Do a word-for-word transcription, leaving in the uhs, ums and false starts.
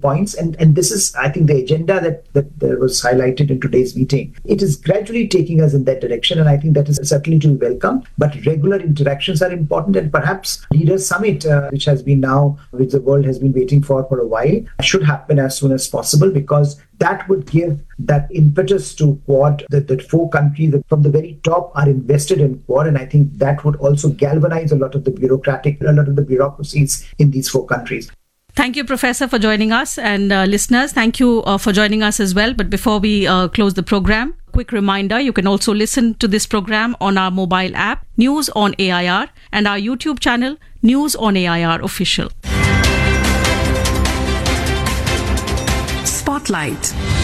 points. And, and this is, I think, the agenda that, that, that was highlighted in today's meeting. It is gradually taking us in that direction. And I think that is certainly to be welcome. But regular interactions are important. And perhaps Leaders Summit, uh, which has been now, which the world has been waiting for for a while, should happen as soon as possible, because that would give that impetus to Quad, that, that four countries that from the very top are invested in Quad. And I think that would also galvanize a lot of the bureaucratic, a lot of the bureaucracies in these four countries. Thank you, Professor, for joining us. And uh, listeners, thank you uh, for joining us as well. But before we uh, close the program, quick reminder, you can also listen to this program on our mobile app, News on A I R, and our YouTube channel, News on A I R Official. Spotlight.